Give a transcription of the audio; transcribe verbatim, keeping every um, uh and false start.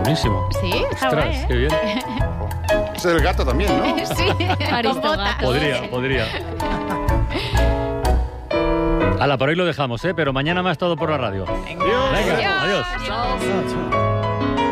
buenísimo. Sí, está Ostras, guay, ¿eh? qué bien. Es el gato también, ¿no? Sí, con botas. Podría, podría. Hala, por hoy lo dejamos, ¿eh? Pero mañana más todo por la radio. Venga. Venga, Adiós. adiós. Adiós.